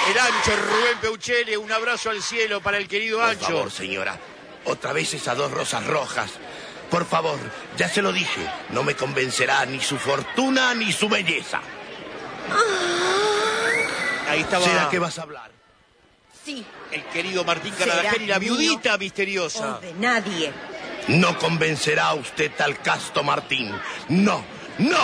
El Ancho, Rubén Peuchele, un abrazo al cielo para el querido Ancho. Por favor, señora, otra vez esas 2 rosas rojas. Por favor, ya se lo dije, no me convencerá ni su fortuna ni su belleza. Ahí estaba. ¿Será que vas a hablar? Sí. El querido Martín Carabajel y la viudita misteriosa. O de nadie. No convencerá a usted al casto Martín. No, no.